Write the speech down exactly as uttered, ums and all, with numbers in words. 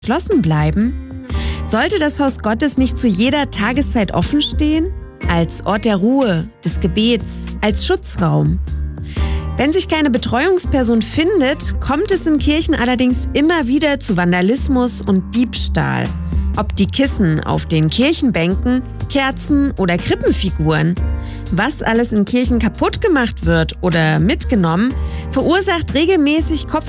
geschlossen bleiben? Sollte das Haus Gottes nicht zu jeder Tageszeit offen stehen? Als Ort der Ruhe, des Gebets, als Schutzraum. Wenn sich keine Betreuungsperson findet, kommt es in Kirchen allerdings immer wieder zu Vandalismus und Diebstahl. Ob die Kissen auf den Kirchenbänken, Kerzen oder Krippenfiguren. Was alles in Kirchen kaputt gemacht wird oder mitgenommen, verursacht regelmäßig Kopf